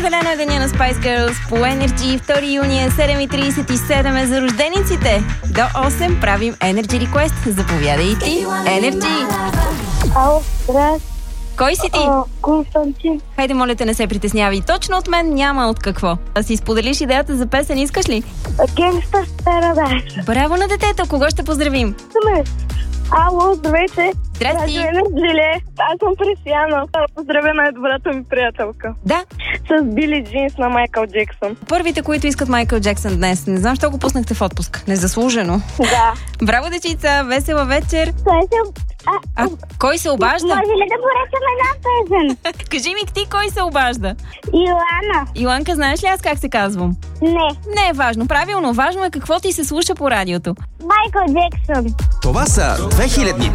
Определено е деня на Spice Girls по Energy. 2 юни е 7:37 за рождениците. До 8 правим Energy Request. Заповядай и ти. Energy. Ало, здрасти. Кой си ти? Константин. Хайде, моля те, не се притеснявай. Точно от мен няма от какво. А си споделиш идеята за песен, искаш ли? Gangsta's Paradise. Браво на детето. Кого ще поздравим? Ало, здравейте. Здрасти. Енерджи. Аз съм Пресияна. Поздравя най-добрата ми приятелка. Да. С Били Джинс на Майкъл Джексън. Първите, които искат Майкъл Джексън днес. Не знам, защо го пуснахте в отпуск. Незаслужено. Да. Браво, дечица. Весела вечер. А кой се обажда? Може ли да поръчам една песен? Кажи ми ти, кой се обажда? Илана. Иланка, знаеш ли аз как се казвам? Не. Не е важно. Правилно. Важно е какво ти се слуша по радиото. Майкъл Джексън. Това са 2000